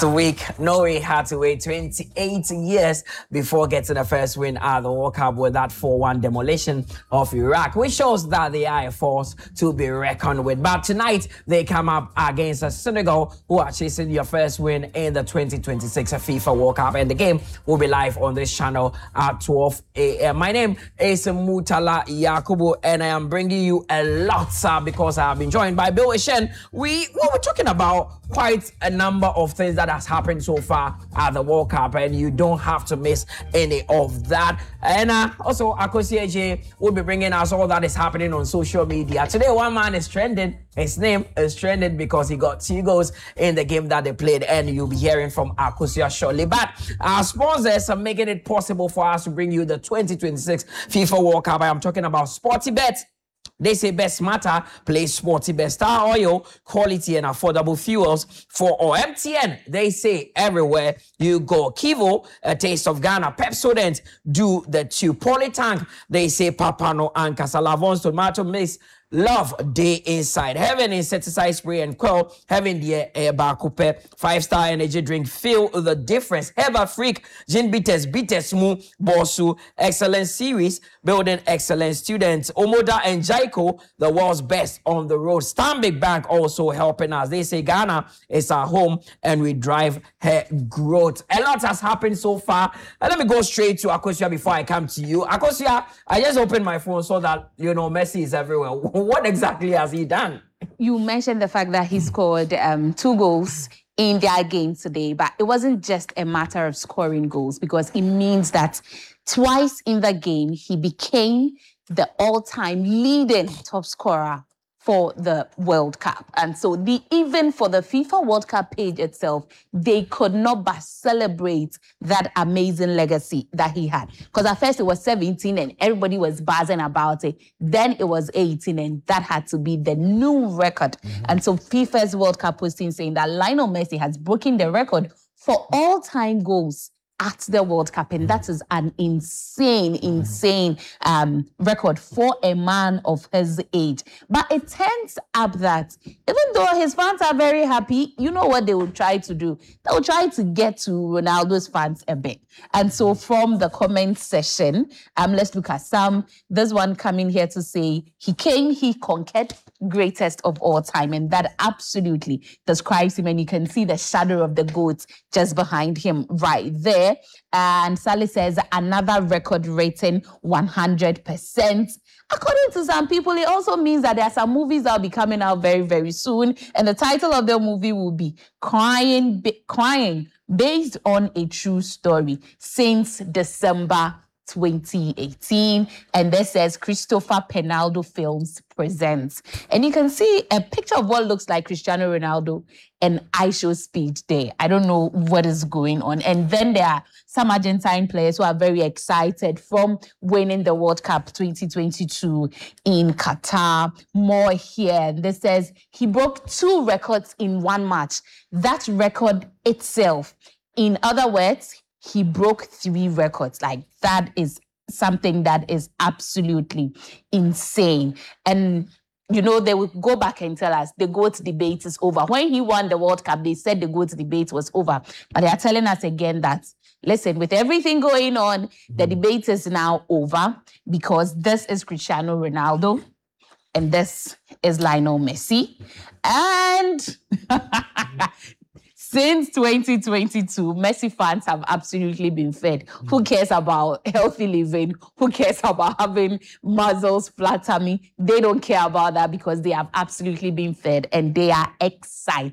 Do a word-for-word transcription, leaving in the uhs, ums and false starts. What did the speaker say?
Last week, Norway had to wait twenty-eight years before getting the first win at the World Cup with that four one demolition of Iraq, which shows that they are a force to be reckoned with. But tonight, they come up against Senegal, who are chasing their first win in the twenty twenty-six FIFA World Cup. And the game will be live on this channel at twelve a m My name is Mutala Yakubu, and I am bringing you a lot uh, because I have been joined by Bill Eshen. We, well, we're talking about quite a number of things that has happened so far at the World Cup, and you don't have to miss any of that. And uh, also, Akosi Eje will be bringing us all that is happening on social media. Today, one man is trending. His name is trending because he got two goals in the game that they played, and you'll be hearing from Akosia shortly. But our sponsors are making it possible for us to bring you the twenty twenty-six FIFA World Cup. I am talking about Sportybet. They say best matter, play Sportybet. Star Oil, quality and affordable fuels for all. M T N, they say everywhere you go. Kivo, a taste of Ghana. Pepsodent, do the two. Polytank, they say Papano and Casalavons, tomato mix. Love day inside. Heaven insecticide spray and quell. Heaven the air bar coupe. Five star energy drink. Feel the difference. Heba Freak. Gin Bitters. Bitters Moo. Bosu. Excellent series. Building excellent students. Omoda and Jaiko. The world's best on the road. Stanbic Bank also helping us. They say Ghana is our home and we drive her growth. A lot has happened so far. And let me go straight to Akosia before I come to you. Akosia, I just opened my phone so that, you know, Messi is everywhere. What exactly has he done? You mentioned the fact that he scored um, two goals in their game today, but it wasn't just a matter of scoring goals, because it means that twice in the game, he became the all-time leading top scorer for the World Cup. And so the even for the FIFA World Cup page itself, they could not but celebrate that amazing legacy that he had. Because at first it was seventeen and everybody was buzzing about it. Then it was eighteen and that had to be the new record. Mm-hmm. And so FIFA's World Cup posting saying that Lionel Messi has broken the record for all-time goals at the World Cup, and that is an insane, insane um, record for a man of his age. But it turns up that even though his fans are very happy, you know what they will try to do? They will try to get to Ronaldo's fans a bit. And so from the comment section, um, let's look at some. This one coming here to say, he came, he conquered, greatest of all time. And that absolutely describes him. And you can see the shadow of the goat just behind him right there. And Sally says another record rating, one hundred percent. According to some people, it also means that there are some movies that will be coming out very, very soon. And the title of the movie will be Crying, Crying, based on a true story since December twenty eighteen. And this says Christopher Penaldo Films presents. And you can see a picture of what looks like Cristiano Ronaldo and I show speed there. I don't know what is going on. And then there are some Argentine players who are very excited from winning the World Cup twenty twenty-two in Qatar. More here. And this says he broke two records in one match. That record itself, in other words, he broke three records. Like, that is something that is absolutely insane. And, you know, they will go back and tell us the GOAT debate is over. When he won the World Cup, they said the GOAT debate was over. But they are telling us again that, listen, with everything going on, the debate is now over because this is Cristiano Ronaldo and this is Lionel Messi. And since twenty twenty-two, Messi fans have absolutely been fed. Mm. Who cares about healthy living? Who cares about having muscles, flat tummy? They don't care about that because they have absolutely been fed and they are excited.